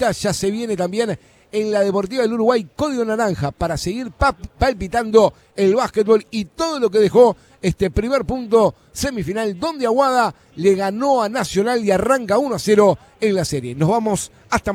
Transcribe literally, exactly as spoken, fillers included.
vuelta. Ya se viene también en la Deportiva del Uruguay código naranja para seguir palpitando el básquetbol y todo lo que dejó este primer punto semifinal, donde Aguada le ganó a Nacional y arranca uno a cero en la serie. Nos vamos hasta